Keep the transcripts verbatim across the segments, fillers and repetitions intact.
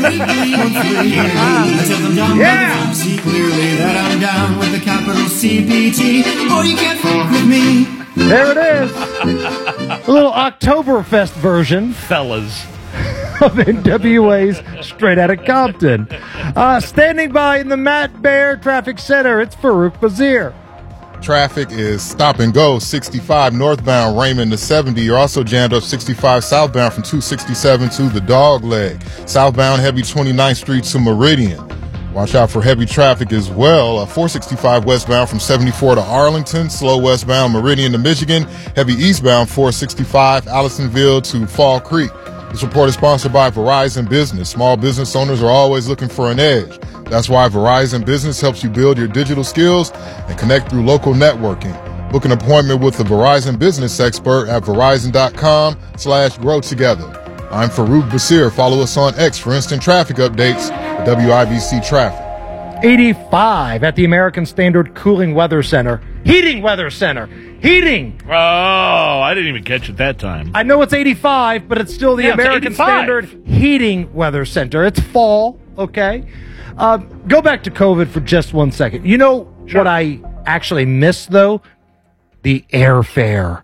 weekly, monthly, yearly. I tell them down yeah. by the see clearly that I'm down with the capital C P T. Oh, you can't fuck with me. There it is. A little Oktoberfest version. Fellas. Of N W A's Straight Outta Compton. Uh, standing by in the Matt Bear Traffic Center, it's Farouk Bazir. Traffic is stop and go sixty-five northbound Raymond to seventy. You're also jammed up sixty-five southbound from two sixty-seven to the Dog Leg. Southbound heavy twenty-ninth Street to Meridian. Watch out for heavy traffic as well. Uh, four sixty-five westbound from seventy-four to Arlington. Slow westbound Meridian to Michigan. Heavy eastbound four sixty-five Allisonville to Fall Creek. This report is sponsored by Verizon Business. Small business owners are always looking for an edge. That's why Verizon Business helps you build your digital skills and connect through local networking. Book an appointment with the Verizon Business expert at verizon.com slash grow together. I'm Farouk Basir. Follow us on X for instant traffic updates at W I B C Traffic. eighty-five at the American Standard Cooling Weather Center. Heating Weather Center. Heating. Oh, I didn't even catch it that time. I know it's eighty-five, but it's still the yeah, American Standard Heating Weather Center. It's fall, okay? Uh, go back to COVID for just one second. You know sure. what I actually miss, though? The airfare.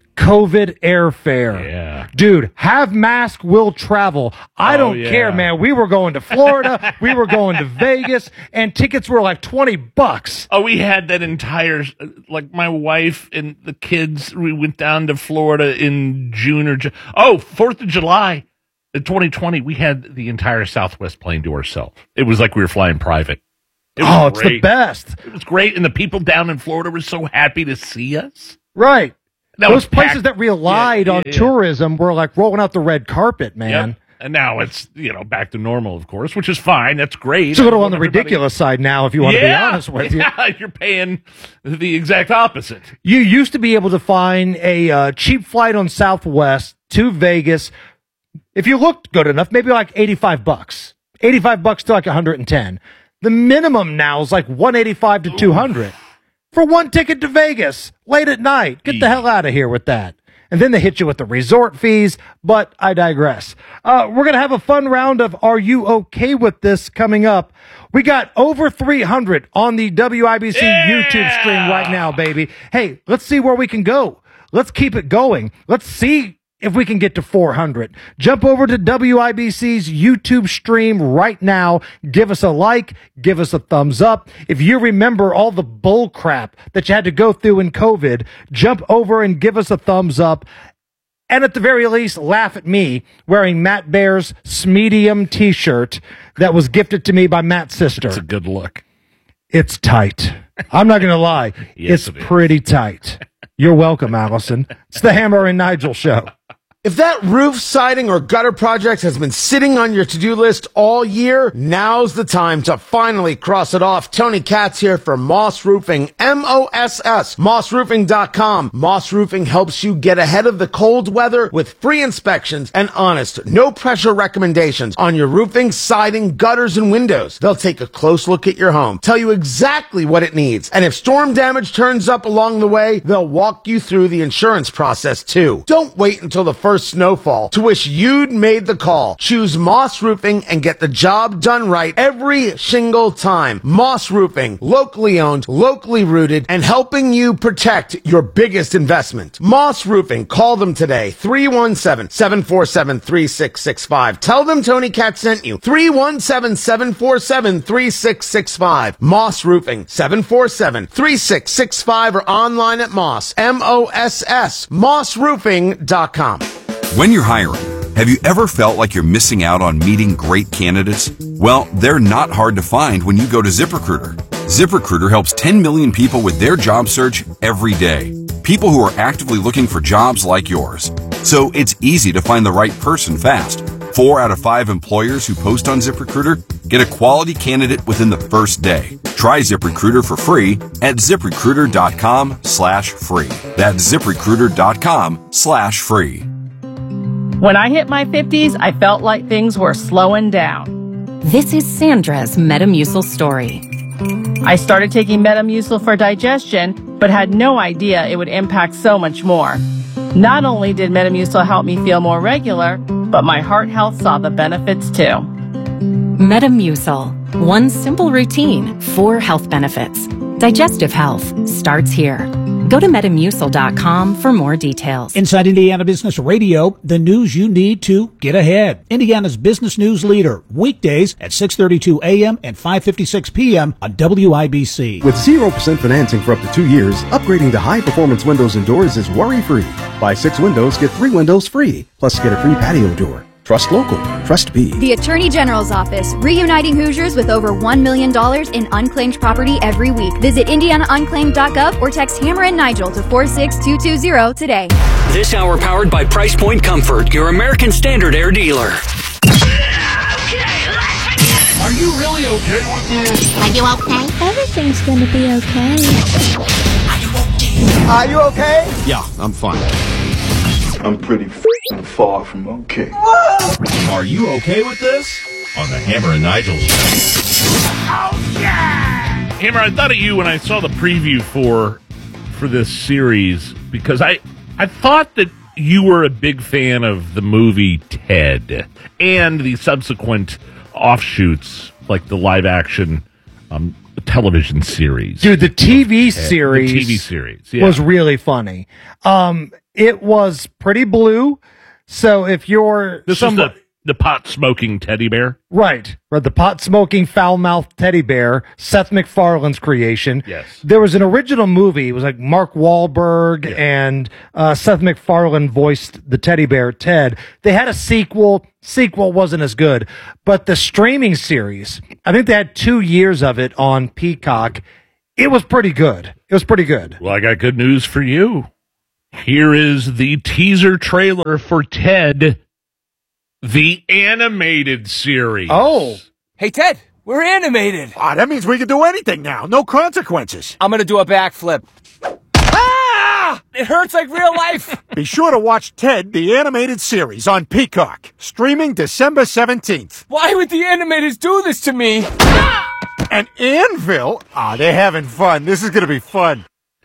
COVID airfare. Yeah. Dude, have mask, will travel. I oh, don't yeah. care, man. We were going to Florida. We were going to Vegas, and tickets were like twenty bucks. Oh, we had that entire, like my wife and the kids, we went down to Florida in June or Ju- Oh, fourth of July in twenty twenty. We had the entire Southwest plane to ourselves. It was like we were flying private. It was oh, it's great. the best. It was great. And the people down in Florida were so happy to see us. Right. That Those places that relied yeah, yeah, on yeah. tourism were like rolling out the red carpet, man. Yep. And now it's, you know, back to normal, of course, which is fine. That's great. It's a little on the ridiculous side now, if you want yeah, to be honest with you. Yeah, you're paying the exact opposite. You used to be able to find a uh, cheap flight on Southwest to Vegas. If you looked good enough, maybe like eighty-five bucks. eighty-five bucks to like one hundred ten. The minimum now is like one eighty-five to two hundred. For one ticket to Vegas, late at night. Get the hell out of here with that. And then they hit you with the resort fees, but I digress. Uh, we're going to have a fun round of Are You Okay With This coming up. We got over three hundred on the W I B C yeah! YouTube stream right now, baby. Hey, let's see where we can go. Let's keep it going. Let's see if we can get to four hundred. Jump over to W I B C's YouTube stream right now. Give us a like. Give us a thumbs up. If you remember all the bull crap that you had to go through in COVID, jump over and give us a thumbs up. And at the very least, laugh at me wearing Matt Bear's Smedium t-shirt that was gifted to me by Matt's sister. It's a good look. It's tight. I'm not going to lie. Yes, it's it pretty tight. You're welcome, Allison. It's the Hammer and Nigel show. If that roof, siding, or gutter project has been sitting on your to-do list all year, now's the time to finally cross it off. Tony Katz here for Moss Roofing, M O S S, moss roofing dot com. Moss Roofing helps you get ahead of the cold weather with free inspections and honest, no-pressure recommendations on your roofing, siding, gutters, and windows. They'll take a close look at your home, tell you exactly what it needs, and if storm damage turns up along the way, they'll walk you through the insurance process, too. Don't wait until the first snowfall to wish you'd made the call. Choose Moss Roofing and get the job done right every single time. Moss Roofing, locally owned, locally rooted, and helping you protect your biggest investment. Moss Roofing, call them today, three one seven, seven four seven, three six six five. Tell them Tony Katz sent you, three one seven, seven four seven, three six six five. Moss Roofing, seven four seven, three six six five, or online at Moss, M O S S, moss roofing dot com. When you're hiring, have you ever felt like you're missing out on meeting great candidates? Well, they're not hard to find when you go to ZipRecruiter. ZipRecruiter helps ten million people with their job search every day. People who are actively looking for jobs like yours. So it's easy to find the right person fast. Four out of five employers who post on ZipRecruiter get a quality candidate within the first day. Try ZipRecruiter for free at ZipRecruiter.com slash free. That's ZipRecruiter.com slash free. When I hit my fifties, I felt like things were slowing down. This is Sandra's Metamucil story. I started taking Metamucil for digestion, but had no idea it would impact so much more. Not only did Metamucil help me feel more regular, but my heart health saw the benefits too. Metamucil. One simple routine, four health benefits. Digestive health starts here. Go to metamucil dot com for more details. Inside Indiana Business Radio, the news you need to get ahead. Indiana's business news leader, weekdays at six thirty-two a.m. and five fifty-six p.m. on W I B C. With zero percent financing for up to two years, upgrading to high-performance windows and doors is worry-free. Buy six windows, get three windows free. Plus, get a free patio door. Trust local. Trust B. The Attorney General's Office, reuniting Hoosiers with over one million dollars in unclaimed property every week. Visit indiana unclaimed dot gov or text Hammer and Nigel to four six two two zero today. This hour powered by Price Point Comfort, your American Standard Air dealer. Are you really okay with this? Are you okay? Everything's gonna be okay. Are you okay? Are you okay? Yeah, I'm fine. I'm pretty f***ing far from okay. Are you okay with this? On the Hammer and Nigel show. Oh, yeah! Hammer, I thought of you when I saw the preview for for this series because I I thought that you were a big fan of the movie Ted and the subsequent offshoots, like the live-action um, television series. Dude, the T V series, the T V series yeah. was really funny. Um, it was pretty blue. So if you're this some, is the the pot smoking teddy bear, right? Right, the pot smoking foul mouthed teddy bear, Seth MacFarlane's creation. Yes, there was an original movie. It was like Mark Wahlberg yeah. and uh, Seth MacFarlane voiced the teddy bear Ted. They had a sequel. Sequel wasn't as good, but the streaming series, I think they had two years of it on Peacock. It was pretty good. It was pretty good. Well, I got good news for you. Here is the teaser trailer for Ted, the animated series. Oh. Hey, Ted, we're animated. Ah, that means we can do anything now. No consequences. I'm going to do a backflip. Ah! It hurts like real life. Be sure to watch Ted, the animated series on Peacock, streaming December seventeenth. Why would the animators do this to me? Ah! And Anvil? Ah, they're having fun. This is going to be fun.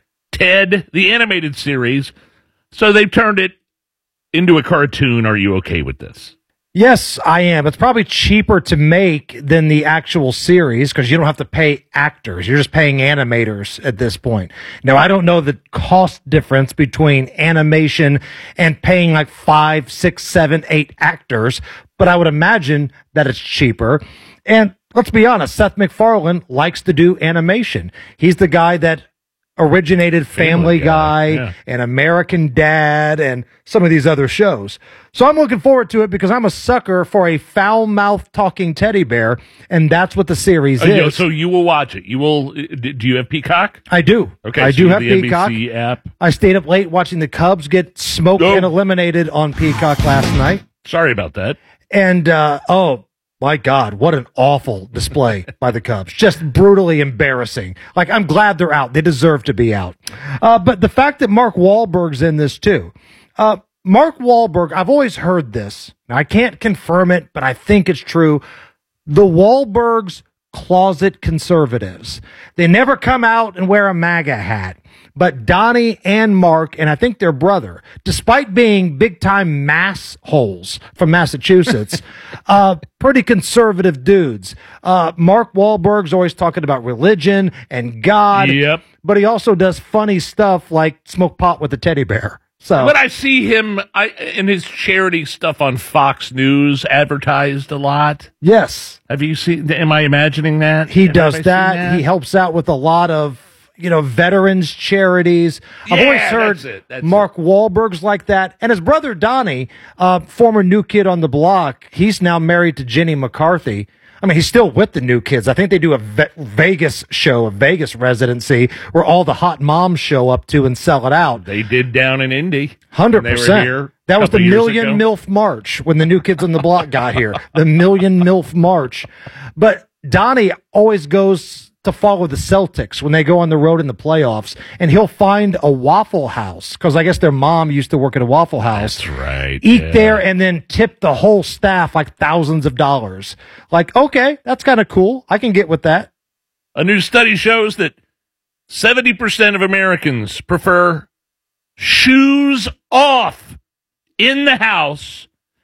Ted, the animated series. So they've turned it into a cartoon. Are you okay with this? Yes, I am. It's probably cheaper to make than the actual series because you don't have to pay actors. You're just paying animators at this point. Now, I don't know the cost difference between animation and paying like five, six, seven, eight actors, but I would imagine that it's cheaper. And let's be honest, Seth MacFarlane likes to do animation. He's the guy that originated Family, Family Guy, Guy yeah. and American Dad and some of these other shows. So I'm looking forward to it because I'm a sucker for a foul-mouthed talking teddy bear, and that's what the series oh, is. Yo, so you will watch it. You will. Do you have Peacock? I do. Okay, I so do have the Peacock. N B C app. I stayed up late watching the Cubs get smoked oh. and eliminated on Peacock last night. Sorry about that. And, uh, oh, my God, what an awful display by the Cubs. Just brutally embarrassing. Like, I'm glad they're out. They deserve to be out. Uh, but the fact that Mark Wahlberg's in this, too. Uh, Mark Wahlberg, I've always heard this. Now, I can't confirm it, but I think it's true. The Wahlbergs, closet conservatives. They never come out and wear a MAGA hat. But Donnie and Mark, and I think their brother, despite being big-time mass holes from Massachusetts, uh, pretty conservative dudes. Uh, Mark Wahlberg's always talking about religion and God. Yep. But he also does funny stuff like smoke pot with a teddy bear. So, but I see him I, in his charity stuff on Fox News advertised a lot. Yes. Have you seen? Am I imagining that? He Have does that. that. He helps out with a lot of, you know, veterans charities. I've yeah, always heard that's it, that's Mark it. Wahlberg's like that. And his brother Donnie, uh, former New Kid on the Block, he's now married to Jenny McCarthy. I mean, he's still with the New Kids. I think they do a Ve- Vegas show, a Vegas residency, where all the hot moms show up to and sell it out. They did down in Indy. one hundred percent. That was the Million MILF March when the New Kids on the Block got here. The Million MILF March. But Donnie always goes to follow the Celtics when they go on the road in the playoffs, and he'll find a Waffle House, because I guess their mom used to work at a Waffle House. That's right. Eat yeah. there and then tip the whole staff like thousands of dollars. Like, okay, that's kind of cool. I can get with that. A new study shows that seventy percent of Americans prefer shoes off in the house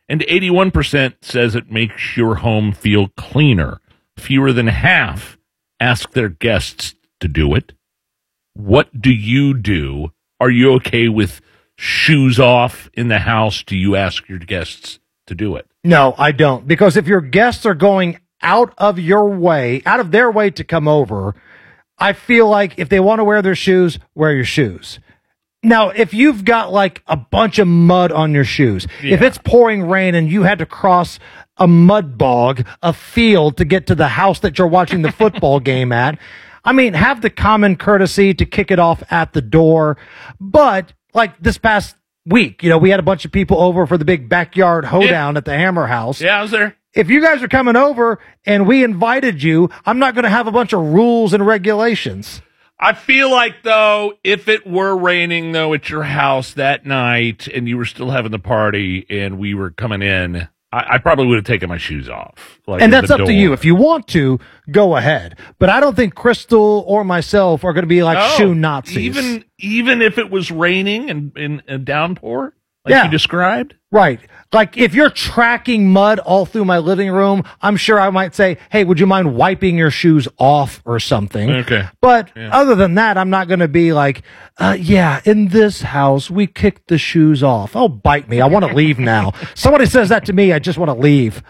And eighty-one percent says it makes your home feel cleaner. Fewer than half ask their guests to do it. What do you do? Are you okay with shoes off in the house? Do you ask your guests to do it? No, I don't. Because if your guests are going out of your way, out of their way to come over, I feel like if they want to wear their shoes, wear your shoes. Now, if you've got like a bunch of mud on your shoes, yeah. if it's pouring rain and you had to cross a mud bog, a field to get to the house that you're watching the football game at, I mean, have the common courtesy to kick it off at the door. But like this past week, you know, we had a bunch of people over for the big backyard hoedown yeah. at the Hammer House. Yeah, I was there. If you guys are coming over and we invited you, I'm not going to have a bunch of rules and regulations. I feel like, though, if it were raining, though, at your house that night and you were still having the party and we were coming in, I, I probably would have taken my shoes off. Like, and that's up door. to you. If you want to, go ahead. But I don't think Crystal or myself are going to be like no, shoe Nazis. Even even if it was raining and in a downpour, like yeah. you described? Right. Like, if you're tracking mud all through my living room, I'm sure I might say, hey, would you mind wiping your shoes off or something? Okay. But yeah. other than that, I'm not going to be like, uh, yeah, in this house, we kicked the shoes off. Oh, bite me. I want to leave now. Somebody says that to me, I just want to leave.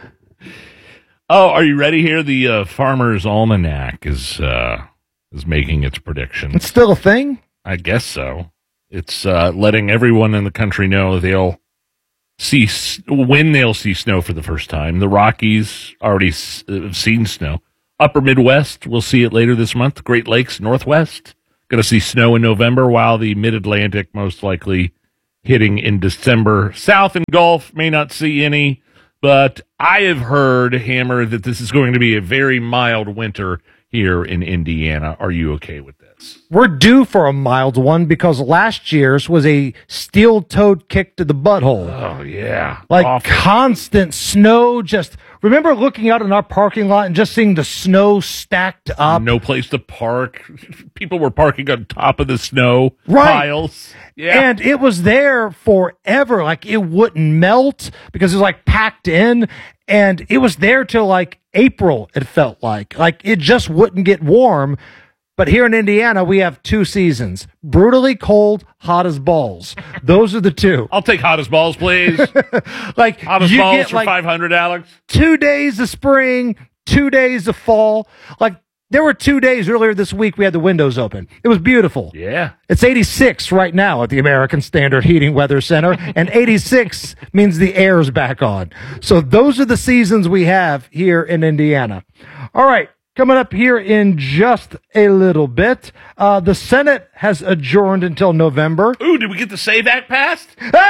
Oh, are you ready here? The uh, Farmer's Almanac is uh, is making its predictions. It's still a thing? I guess so. It's uh, letting everyone in the country know they'll see when they'll see snow for the first time. The Rockies already have seen snow. Upper Midwest, we'll see it later this month. Great Lakes, Northwest, going to see snow in November, while the Mid-Atlantic most likely hitting in December. South and Gulf may not see any, but I have heard, Hammer, that this is going to be a very mild winter here in Indiana. Are you okay with this? We're due for a mild one because last year's was a steel-toed kick to the butthole. Oh, yeah. Like Awful. Constant snow. Just remember looking out in our parking lot and just seeing the snow stacked up. No place to park. People were parking on top of the snow right. piles. Yeah. And it was there forever. Like, it wouldn't melt because it was like packed in. And it was there till like April, it felt like. Like, it just wouldn't get warm. But here in Indiana, we have two seasons. Brutally cold, hot as balls. Those are the two. I'll take hot as balls, please. Like, hot as you balls get for like five hundred, Alex. Two days of spring, two days of fall. Like, there were two days earlier this week we had the windows open. It was beautiful. Yeah. It's eighty-six right now at the American Standard Heating Weather Center, and eighty-six means the air's back on. So those are the seasons we have here in Indiana. All right. Coming up here in just a little bit, uh, the Senate has adjourned until November. Ooh, did we get the SAVE Act passed?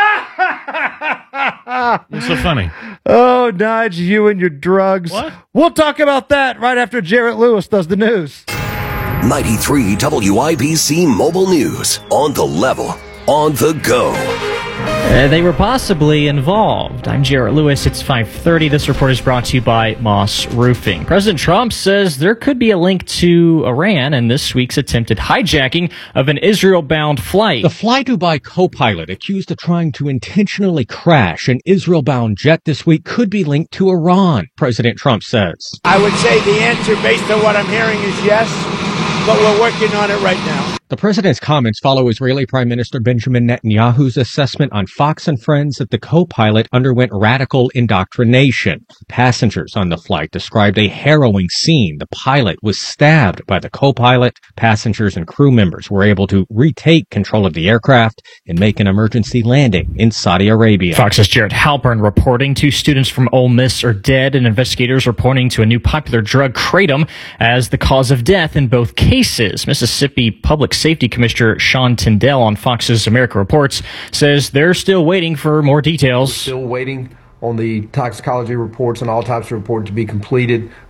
What's so funny? Oh, Nige, you and your drugs. What? We'll talk about that right after Jarrett Lewis does the news. ninety-three W I B C Mobile News. On the level. On the go. Uh, they were possibly involved. I'm Jarrett Lewis. It's five thirty. This report is brought to you by Moss Roofing. President Trump says there could be a link to Iran and this week's attempted hijacking of an Israel-bound flight. The Fly Dubai co-pilot accused of trying to intentionally crash an Israel-bound jet this week could be linked to Iran, President Trump says. I would say the answer, based on what I'm hearing, is yes, but we're working on it right now. The president's comments follow Israeli Prime Minister Benjamin Netanyahu's assessment on Fox and Friends that the co-pilot underwent radical indoctrination. Passengers on the flight described a harrowing scene. The pilot was stabbed by the co-pilot. Passengers and crew members were able to retake control of the aircraft and make an emergency landing in Saudi Arabia. Fox's Jared Halpern reporting two students from Ole Miss are dead, and investigators are pointing to a new popular drug, kratom, as the cause of death in both cases. Mississippi Public Safety Commissioner Sean Tyndall on Fox's America Reports says they're still waiting for more details. We're still waiting on the toxicology reports and autopsy report to be completed.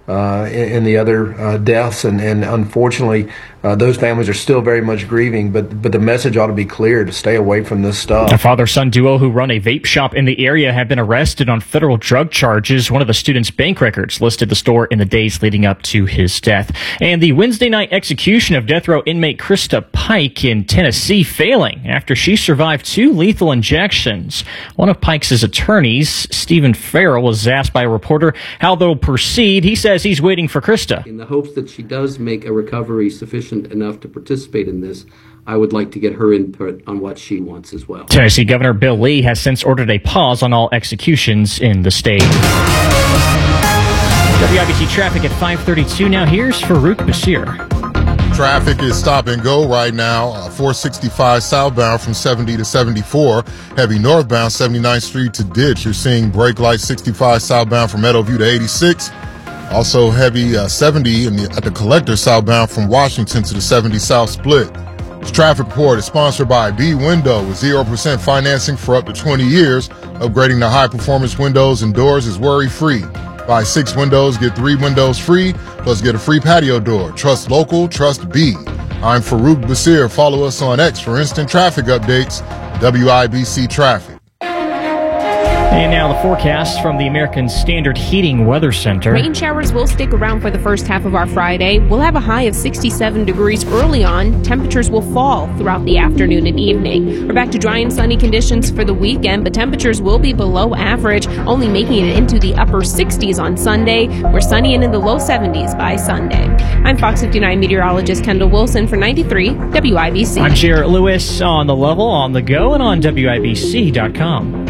uh, in, in the other uh, deaths, and, and unfortunately, uh, those families are still very much grieving. But but the message ought to be clear to stay away from this stuff. A father-son duo who run a vape shop in the area have been arrested on federal drug charges. One of the student's bank records listed the store in the days leading up to his death. And the Wednesday night execution of death row inmate Krista Pike in Tennessee failing after she survived two lethal injections. One of Pike's attorneys, Stephen Farrell, was asked by a reporter how they'll proceed. He says he's waiting for Krista. In the hopes that she does make a recovery sufficient enough to participate in this, I would like to get her input on what she wants as well. Tennessee Governor Bill Lee has since ordered a pause on all executions in the state. W I B C traffic at five thirty-two. Now here's Farouk Basir. Traffic is stop and go right now. Uh, four sixty-five southbound from seventy to seventy-four. Heavy northbound seventy-ninth Street to Ditch. You're seeing brake light sixty-five southbound from Meadowview to eighty-six. Also heavy uh, seventy in the, at the collector southbound from Washington to the seventy South split. This traffic report is sponsored by B Window with zero percent financing for up to twenty years. Upgrading to high-performance windows and doors is worry-free. Buy six windows, get three windows free, plus get a free patio door. Trust local, trust B. I'm Farouk Basir. Follow us on X for instant traffic updates. W I B C Traffic. And now the forecast from the American Standard Heating Weather Center. Rain showers will stick around for the first half of our Friday. We'll have a high of sixty-seven degrees early on. Temperatures will fall throughout the afternoon and evening. We're back to dry and sunny conditions for the weekend, but temperatures will be below average, only making it into the upper sixties on Sunday. We're sunny and in the low seventies by Sunday. I'm Fox fifty-nine meteorologist Kendall Wilson for ninety-three W I B C. I'm Jarrett Lewis on the level, on the go, and on W I B C dot com.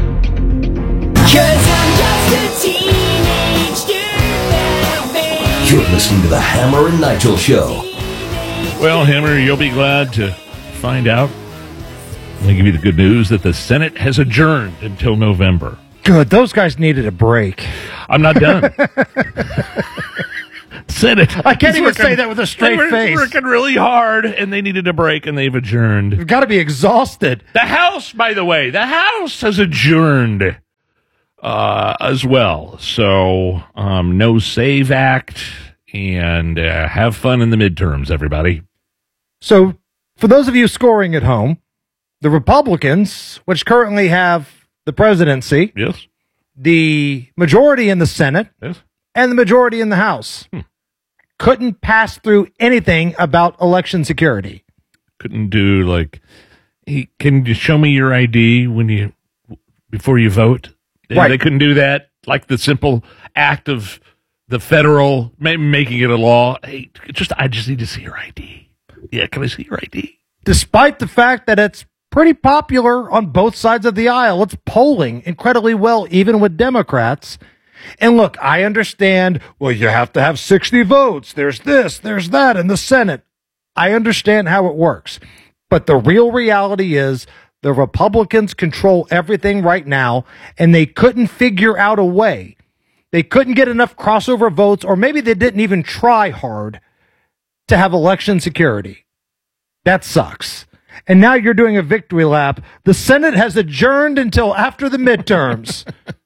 You're listening to the Hammer and Nigel Show. Well, Hammer, you'll be glad to find out. I'm going to give you the good news that the Senate has adjourned until November. Good. Those guys needed a break. I'm not done. Senate. I can't even working, say that with a straight they were face. working really hard, and they needed a break, and they've adjourned. You've got to be exhausted. The House, by the way, the House has adjourned uh, as well. So, um, no SAVE Act, and uh, have fun in the midterms, everybody. So, for those of you scoring at home, the Republicans, which currently have the presidency, yes, the majority in the Senate, yes, and the majority in the House, hmm. couldn't pass through anything about election security. Couldn't do like, hey, can you show me your I D when you before you vote? Right. They couldn't do that. Like the simple act of the federal maybe making it a law. Hey, just I just need to see your I D. Yeah, can I see your I D? Despite the fact that it's pretty popular on both sides of the aisle, it's polling incredibly well, even with Democrats. And look, I understand, well, you have to have sixty votes. There's this, there's that in the Senate. I understand how it works. But the real reality is the Republicans control everything right now, and they couldn't figure out a way. They couldn't get enough crossover votes, or maybe they didn't even try hard to have election security. That sucks. And now you're doing a victory lap. The Senate has adjourned until after the midterms.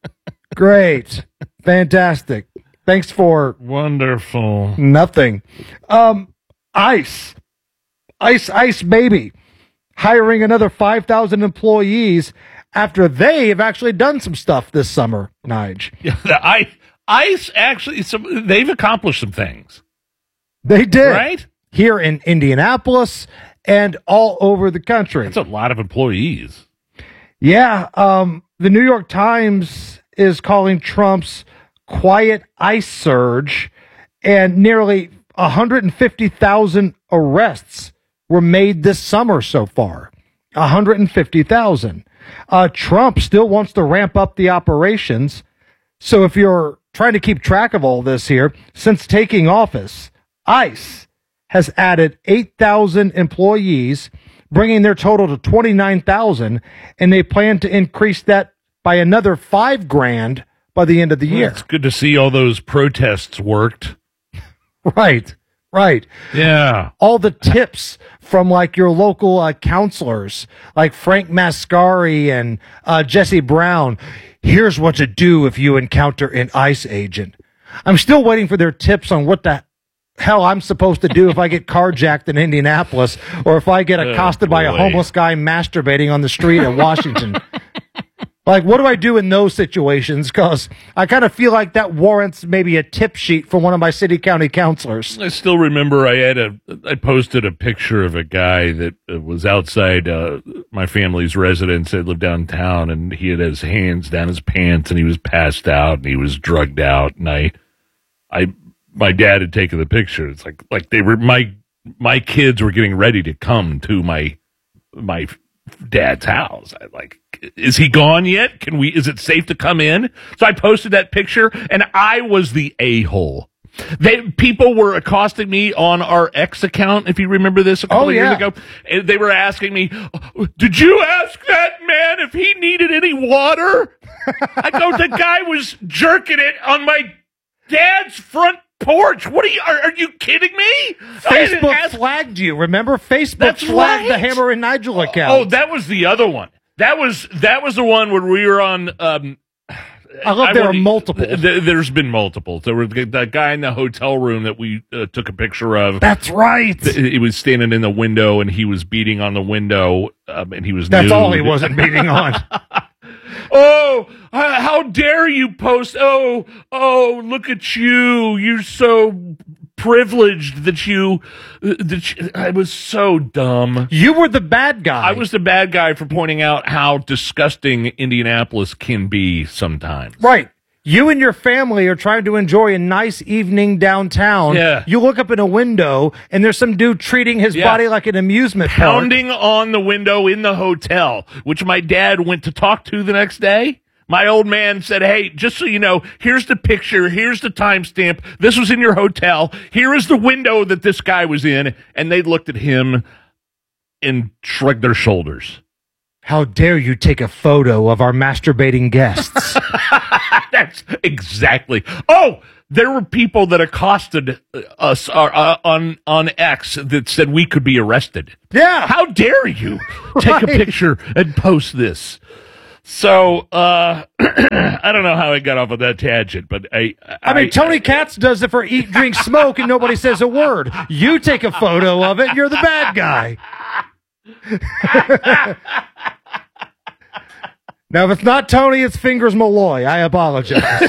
Great. Fantastic. Thanks for wonderful nothing. Um, ICE. ICE, ICE baby. Hiring another five thousand employees after they have actually done some stuff this summer, Nige. Yeah, the ICE, ICE actually, some, they've accomplished some things. They did. Right? Here in Indianapolis and all over the country. That's a lot of employees. Yeah. Um, the New York Times is calling Trump's quiet ICE surge, and nearly one hundred fifty thousand arrests were made this summer so far. one hundred fifty thousand. Uh, Trump still wants to ramp up the operations. So if you're trying to keep track of all this here, since taking office, ICE has added eight thousand employees, bringing their total to twenty-nine thousand, and they plan to increase that by another five grand by the end of the year. Well, it's good to see all those protests worked. Right, right. Yeah. All the tips from like your local uh, counselors, like Frank Mascari and uh, Jesse Brown. Here's what to do if you encounter an ICE agent. I'm still waiting for their tips on what the hell I'm supposed to do if I get carjacked in Indianapolis or if I get accosted oh, by a homeless guy masturbating on the street in Washington. Like, what do I do in those situations? Because I kind of feel like that warrants maybe a tip sheet from one of my city county councilors. I still remember I had a I posted a picture of a guy that was outside uh, my family's residence. I lived downtown, and he had his hands down his pants, and he was passed out, and he was drugged out. And I, I, my dad had taken the picture. It's like like they were my my kids were getting ready to come to my my dad's house. I like. Is he gone yet? Can we, is it safe to come in? So I posted that picture, and I was the a-hole. They, people were accosting me on our X account, if you remember this a couple oh, of yeah. years ago. And they were asking me, did you ask that man if he needed any water? I go, the guy was jerking it on my dad's front porch. What are you, are, are you kidding me? Facebook ask, flagged you. Remember? Facebook flagged right. the Hammer and Nigel account. Oh, that was the other one. That was that was the one where we were on. Um, I love there were multiple. Th- there's been multiple. There was that guy in the hotel room that we uh, took a picture of. That's right. He was standing in the window and he was beating on the window, um, and he was. That's nude. all he wasn't beating on. Oh, how dare you post? Oh, oh, look at you! You're so privileged that you, that you, I was so dumb. You were the bad guy. I was the bad guy for pointing out how disgusting Indianapolis can be sometimes. Right. You and your family are trying to enjoy a nice evening downtown. Yeah. You look up in a window, and there's some dude treating his yeah. body like an amusement park. Pounding on the window in the hotel, which my dad went to talk to the next day. My old man said, hey, just so you know, here's the picture. Here's the timestamp. This was in your hotel. Here is the window that this guy was in. And they looked at him and shrugged their shoulders. How dare you take a photo of our masturbating guests? That's exactly. Oh, there were people that accosted us uh, on, on X that said we could be arrested. Yeah. How dare you take right. a picture and post this? So, uh, I don't know how I got off of that tangent, but I... I, I mean, Tony I, Katz does it for eat, drink, smoke, and nobody says a word. You take a photo of it, you're the bad guy. Now, if it's not Tony, it's Fingers Malloy. I apologize.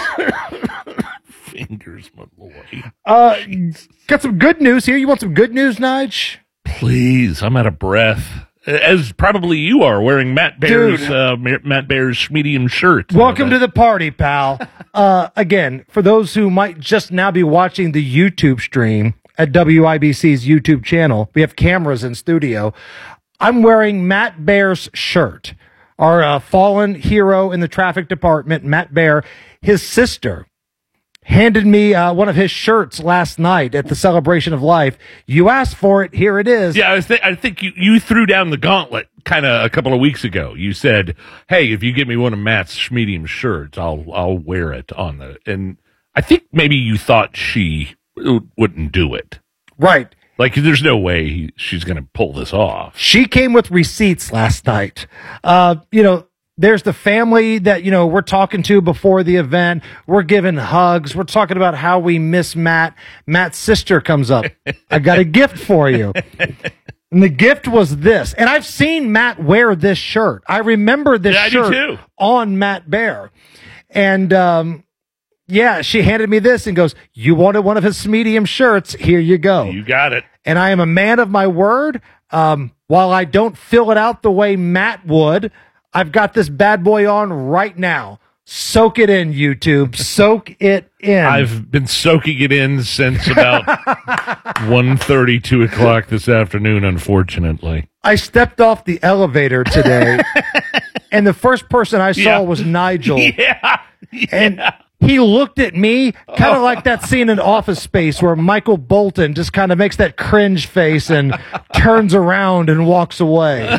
Fingers Malloy. Uh, got some good news here. You want some good news, Nige? Please, I'm out of breath. As probably you are, wearing Matt Bear's uh, Matt Bear's medium shirt. Welcome to the party, pal. Uh, again, for those who might just now be watching the YouTube stream at W I B C's YouTube channel, we have cameras in studio. I'm wearing Matt Bear's shirt. Our uh, fallen hero in the traffic department, Matt Bear, his sister handed me uh, one of his shirts last night at the Celebration of Life. You asked for it. Here it is. Yeah, I, th- I think you, you threw down the gauntlet kind of a couple of weeks ago. You said, hey, if you give me one of Matt's medium shirts, I'll I'll wear it on the... And I think maybe you thought she wouldn't do it. Right. Like, there's no way he, she's going to pull this off. She came with receipts last night. Uh, you know... There's the family that, you know, we're talking to before the event. We're giving hugs. We're talking about how we miss Matt. Matt's sister comes up. I got a gift for you. And the gift was this. And I've seen Matt wear this shirt. I remember this yeah, shirt I do too. on Matt Bear. And, um, yeah, she handed me this and goes, you wanted one of his medium shirts. Here you go. You got it. And I am a man of my word. Um, while I don't fill it out the way Matt would, I've got this bad boy on right now. Soak it in, YouTube. Soak it in. I've been soaking it in since about one thirty, two o'clock this afternoon, unfortunately. I stepped off the elevator today, and the first person I saw yeah. was Nigel. Yeah. yeah. And he looked at me kind of like that scene in Office Space where Michael Bolton just kind of makes that cringe face and turns around and walks away.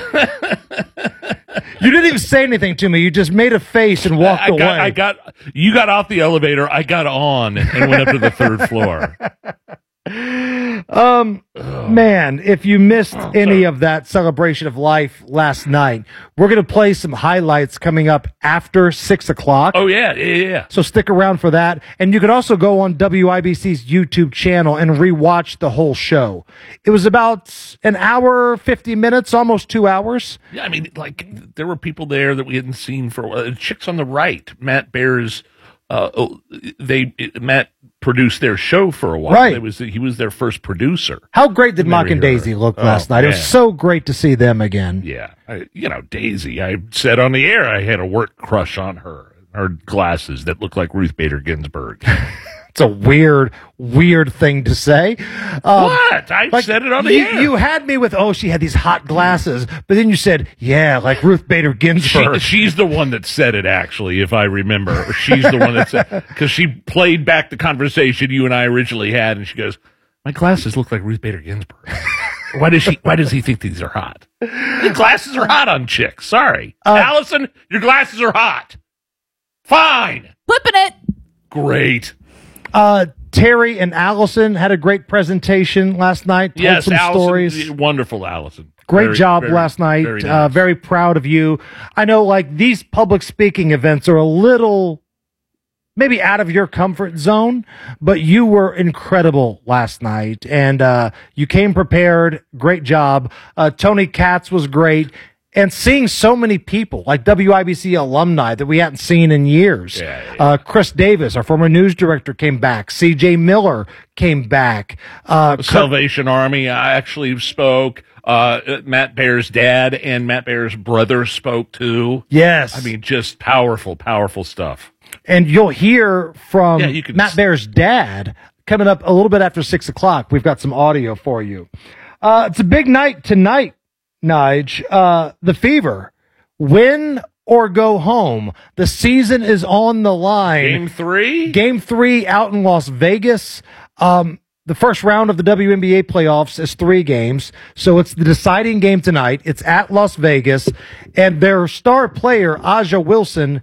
You didn't even say anything to me. You just made a face and walked I got, away. I got, you got off the elevator. I got on and went up to the third floor. Um, Man, if you missed any of that celebration of life last night, we're going to play some highlights coming up after six o'clock. Oh, yeah, yeah, yeah. So stick around for that. And you can also go on W I B C's YouTube channel and rewatch the whole show. It was about an hour, fifty minutes, almost two hours. Yeah, I mean, like, there were people there that we hadn't seen for a while. Chicks on the Right, Matt Bear's, uh, they, Matt produced their show for a while. Right. It was, he was their first producer. How great did Never Mock and hear Daisy her. look Oh, last night? It was man. so great to see them again. Yeah. I, you know, Daisy, I said on the air I had a work crush on her. Her glasses that look like Ruth Bader Ginsburg. It's a weird, weird thing to say. Um, What? I like, said it on the you, air. You had me with, oh, she had these hot glasses. But then you said, yeah, like Ruth Bader Ginsburg. She, she's the one that said it, actually, if I remember. She's the one that said, because she played back the conversation you and I originally had, and she goes, my glasses look like Ruth Bader Ginsburg. Why does she? Why does he think these are hot? The glasses are hot on chicks. Sorry. Uh, Allison, your glasses are hot. Fine. Flipping it. Great. Uh, Terry and Allison had a great presentation last night. Told Yes, some Allison, stories. wonderful, Allison. Great Very, job very, last night. Very, uh, nice. very proud of you. I know, like, these public speaking events are a little maybe out of your comfort zone, but you were incredible last night, and uh, you came prepared. Great job. Uh, Tony Katz was great. And seeing so many people, like W I B C alumni that we hadn't seen in years. Yeah, yeah, Uh, Chris Davis, our former news director, came back. C J Miller came back. Uh, Salvation Army I actually spoke. Uh, Matt Bear's dad and Matt Bear's brother spoke too. Yes. I mean, just powerful, powerful stuff. And you'll hear from Yeah, you can- Matt Bear's dad coming up a little bit after six o'clock. We've got some audio for you. Uh, it's a big night tonight, Nige. Uh, the Fever, win or go home. The season is on the line. Game three? Game three out in Las Vegas. Um, the first round of the W N B A playoffs is three games. So it's the deciding game tonight. It's at Las Vegas. And their star player, Aja Wilson,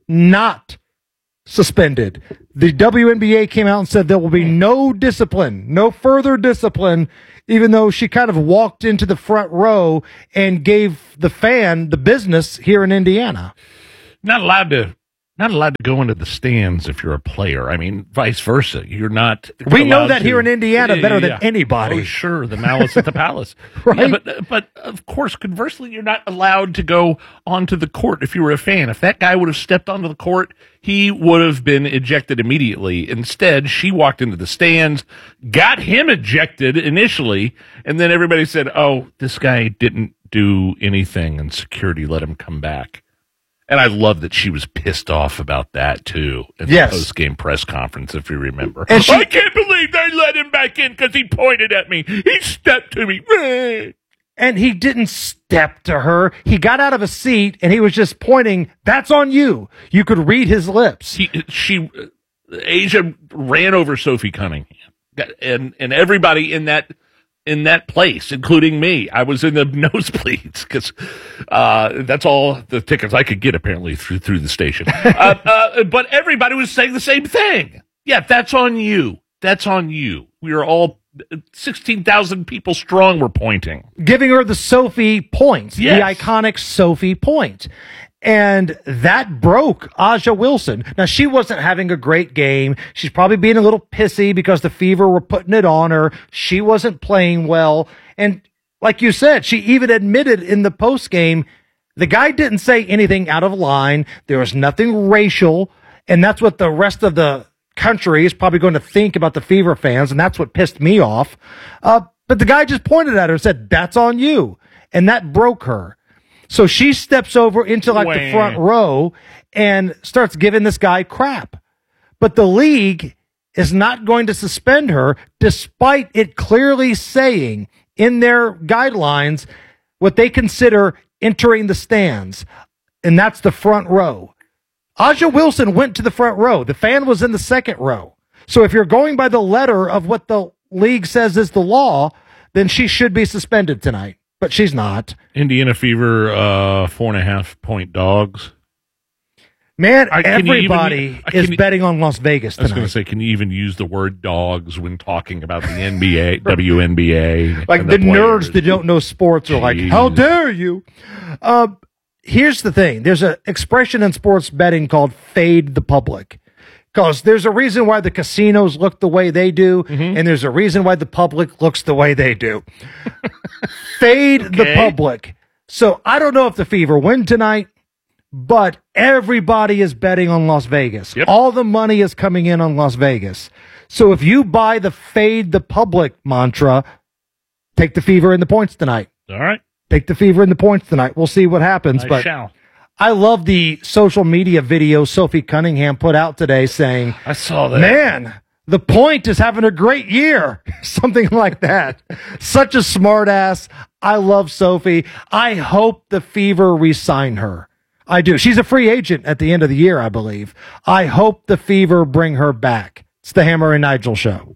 not suspended. The W N B A came out and said there will be no discipline, no further discipline, even though she kind of walked into the front row and gave the fan the business here in Indiana. Not allowed to. Not allowed to go into the stands if you're a player. I mean, vice versa. You're not. We know allowed that to- here in Indiana Yeah, better yeah, than yeah. anybody. Oh, sure, the malice at the palace. Right? Yeah, but but of course, conversely, you're not allowed to go onto the court if you were a fan. If that guy would have stepped onto the court, he would have been ejected immediately. Instead, she walked into the stands, got him ejected initially, and then everybody said, "Oh, this guy didn't do anything," and security let him come back. And I love that she was pissed off about that, too, in Yes. the post-game press conference, if you remember. And she- I can't believe they let him back in because he pointed at me. He stepped to me. And he didn't step to her. He got out of a seat and he was just pointing, that's on you. You could read his lips. He, she, Asia ran over Sophie Cunningham. And, and everybody in that in that place, including me. I was in the nosebleeds because uh, that's all the tickets I could get, apparently, through through the station. uh, uh, but everybody was saying the same thing. Yeah, that's on you. That's on you. We are all sixteen thousand people strong were pointing. Giving her the Sophie points, Yes. the iconic Sophie point. And that broke Aja Wilson. Now, she wasn't having a great game. She's probably being a little pissy because the Fever were putting it on her. She wasn't playing well. And like you said, she even admitted in the post game, the guy didn't say anything out of line. There was nothing racial. And that's what the rest of the country is probably going to think about the Fever fans. And that's what pissed me off. Uh, but the guy just pointed at her and said, that's on you. And that broke her. So she steps over into like the Wah. front row and starts giving this guy crap. But the league is not going to suspend her, despite it clearly saying in their guidelines what they consider entering the stands. And that's the front row. Aja Wilson went to the front row. The fan was in the second row. So if you're going by the letter of what the league says is the law, then she should be suspended tonight. But she's not. Indiana Fever, uh, four and a half point dogs. Man, I- can you everybody even- I- is can you- betting on Las Vegas I was going tonight. to say, can you even use the word dogs when talking about the N B A, W N B A? Like and the, players? nerds that don't know sports are like, Jeez. how dare you? Uh, here's the thing. There's an expression in sports betting called fade the public. Because there's a reason why the casinos look the way they do, Mm-hmm. and there's a reason why the public looks the way they do. Fade the Okay. public. So I don't know if the Fever win tonight, but everybody is betting on Las Vegas. All the money is coming in on Las Vegas. So if you buy the fade the public mantra, take the Fever in the points tonight. All right. Take the Fever in the points tonight. We'll see what happens. I but shall. I love the social media video Sophie Cunningham put out today saying, I saw that. Man, the Point is having a great year. Something like that. Such a smart ass. I love Sophie. I hope the Fever re-sign her. I do. She's a free agent at the end of the year, I believe. I hope the Fever bring her back. It's the Hammer and Nigel Show.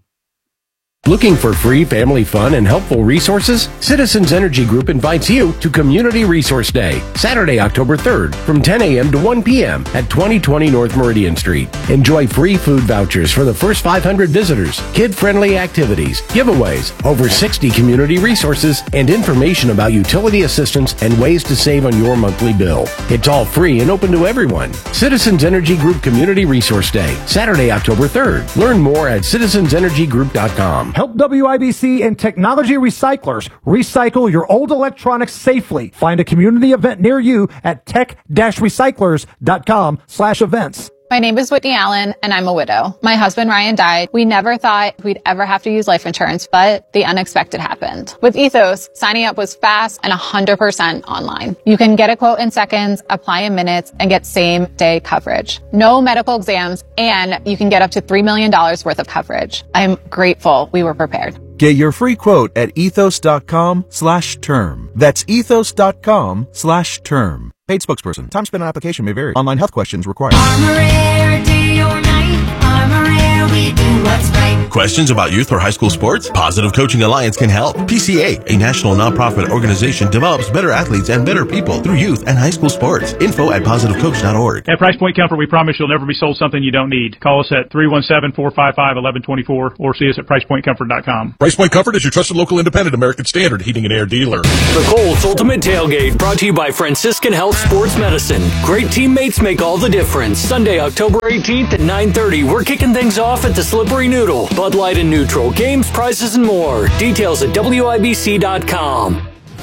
Looking for free family fun and helpful resources? Citizens Energy Group invites you to Community Resource Day, Saturday, October third, from ten a.m. to one p.m. at twenty twenty North Meridian Street. Enjoy free food vouchers for the first five hundred visitors, kid-friendly activities, giveaways, over sixty community resources, and information about utility assistance and ways to save on your monthly bill. It's all free and open to everyone. Citizens Energy Group Community Resource Day, Saturday, October third. Learn more at citizens energy group dot com. Help W I B C and Technology Recyclers recycle your old electronics safely. Find a community event near you at tech dash recyclers dot com slash events. My name is Whitney Allen, and I'm a widow. My husband, Ryan, died. We never thought we'd ever have to use life insurance, but the unexpected happened. With Ethos, signing up was fast and one hundred percent online. You can get a quote in seconds, apply in minutes, and get same-day coverage. No medical exams, and you can get up to three million dollars worth of coverage. I'm grateful we were prepared. Get your free quote at ethos.com slash term. That's ethos.com slash term. Paid spokesperson. Time spent on application may vary. Online health questions required. Armor day or night. Armor Air, we do what's right. Questions about youth or high school sports? Positive Coaching Alliance can help. P C A, a national nonprofit organization, develops better athletes and better people through youth and high school sports. Info at positive coach dot org. At Price Point Comfort, we promise you'll never be sold something you don't need. Call us at three one seven, four five five, one one two four or see us at price point comfort dot com. Price Point Comfort is your trusted local independent American Standard heating and air dealer. The Colts Ultimate Tailgate, brought to you by Franciscan Health Sports Medicine. Great teammates make all the difference. Sunday, October eighteenth at nine thirty, we're kicking things off at the Slippery Noodle. Bud Light and Neutral, games, prizes, and more. Details at W I B C dot com.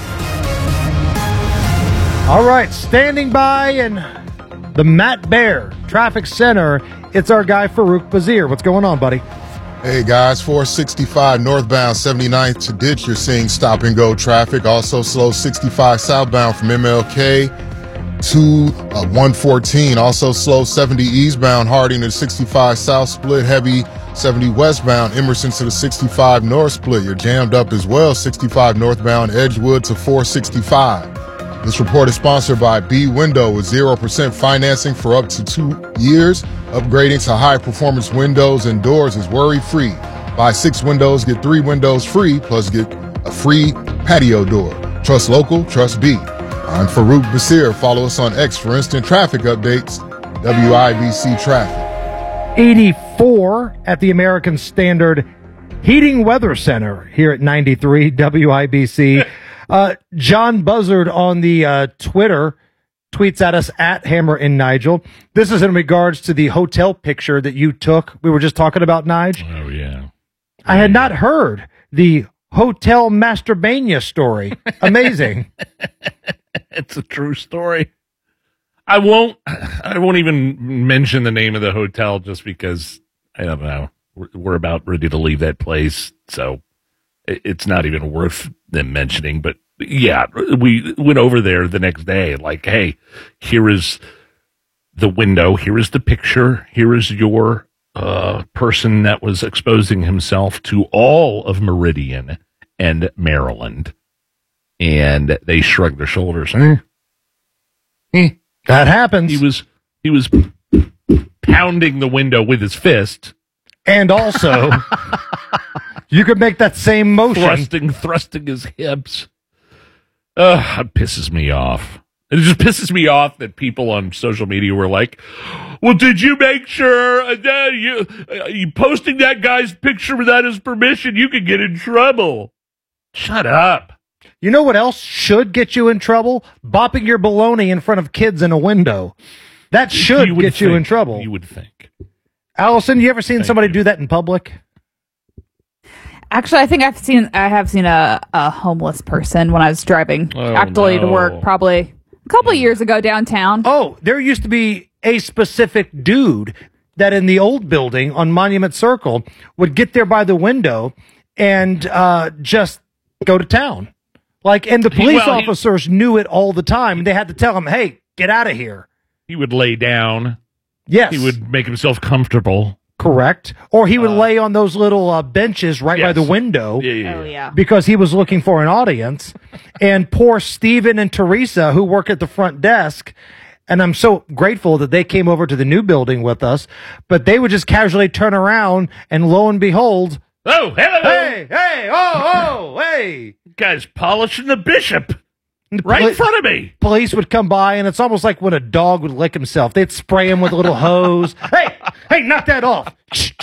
All right, standing by in the Matt Bear Traffic Center, it's our guy Farouk Bazir. What's going on, buddy? Hey guys, four sixty-five northbound seventy-ninth to Ditch, you're seeing stop and go traffic. Also slow sixty-five southbound from M L K to uh, one fourteen. Also slow seventy eastbound Harding to sixty-five south split. Heavy seventy westbound Emerson to the sixty-five north split. You're jammed up as well. sixty-five northbound Edgewood to four sixty-five. This report is sponsored by B Window with zero percent financing for up to two years. Upgrading to high-performance windows and doors is worry-free. Buy six windows, get three windows free, plus get a free patio door. Trust local, trust B. I'm Farouk Basir. Follow us on X for instant traffic updates. W I B C Traffic. eighty-four at the American Standard Heating Weather Center here at ninety-three W I B C. Uh, John Buzzard on the uh, Twitter tweets at us at Hammer and Nigel. This is in regards to the hotel picture that you took. We were just talking about, Nigel. Oh, yeah. I had not heard the hotel masturbania story. Amazing. It's a true story. I won't. I won't even mention the name of the hotel just because I don't know. We're, we're about ready to leave that place, so it, it's not even worth them mentioning. But yeah, we went over there the next day. Like, hey, here is the window. Here is the picture. Here is your uh, person that was exposing himself to all of Meridian and Maryland. And they shrugged their shoulders. Eh. Eh. That happens. He was he was pounding the window with his fist. And also, you could make that same motion. Thrusting, thrusting his hips. Uh, it pisses me off. It just pisses me off that people on social media were like, well, did you make sure uh, you, uh, you posting that guy's picture without his permission, you could get in trouble. Shut up. You know what else should get you in trouble? Bopping your baloney in front of kids in a window. That should You would get you think. in trouble. You would think. Allison, you ever seen Thank somebody you. do that in public? Actually, I think I've seen I have seen a, a homeless person when I was driving Oh, actually to no. work probably a couple of years ago downtown. Oh, there used to be a specific dude that in the old building on Monument Circle would get there by the window and uh, just go to town. Like, and the He- police well, he- officers knew it all the time. And they had to tell him, hey, get out of here. He would lay down. Yes. He would make himself comfortable. Correct. Or he would lay on those little uh, benches right by yes. the window. Yeah, yeah, Oh yeah. yeah. Because he was looking for an audience. And poor Stephen and Teresa, who work at the front desk, and I'm so grateful that they came over to the new building with us, but they would just casually turn around, and lo and behold, Oh, hello. hey, hey, oh, oh, hey. Guy's polishing the bishop The right poli- in front of me. Police would come by, and it's almost like when a dog would lick himself. They'd spray him with a little hose. Hey, hey, knock that off.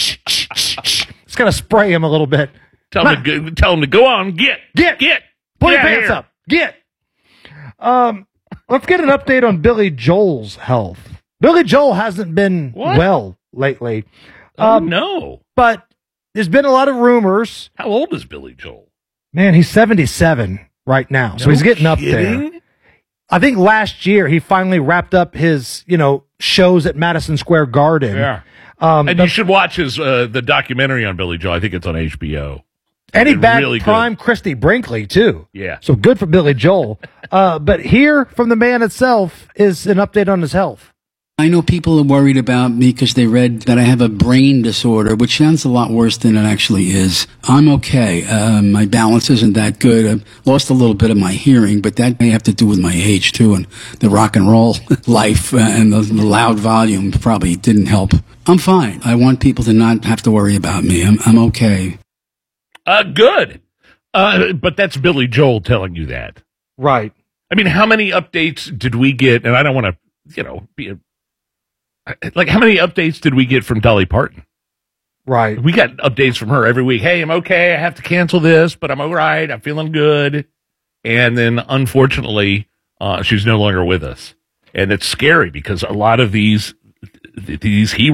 It's going to spray him a little bit. Tell him, to go, tell him to go on. Get. Get. Get. Pull your Get out pants here. up. Get. Um, let's get an update on Billy Joel's health. Billy Joel hasn't been What? well lately. Oh, Um, no. But there's been a lot of rumors. How old is Billy Joel? Man, he's seventy-seven right now. So No he's getting up kidding? there. I think last year he finally wrapped up his, you know, shows at Madison Square Garden. Yeah. Um, And you should watch his uh, the documentary on Billy Joel. I think it's on H B O. And he It's backed really good. prime Christy Brinkley, too. Yeah. So good for Billy Joel. uh, but here from the man itself is an update on his health. I know people are worried about me because they read that I have a brain disorder, which sounds a lot worse than it actually is. I'm okay. Uh, my balance isn't that good. I've lost a little bit of my hearing, but that may have to do with my age, too, and the rock and roll life uh, and the, the loud volume probably didn't help. I'm fine. I want people to not have to worry about me. I'm, I'm okay. Uh, good. Uh, but that's Billy Joel telling you that. Right. I mean, how many updates did we get? And I don't want to, you know, be a, like, how many updates did we get from Dolly Parton? Right. We got updates from her every week. Hey, I'm okay. I have to cancel this, but I'm all right. I'm feeling good. And then, unfortunately, uh, she's no longer with us. And it's scary because a lot of these, these heroes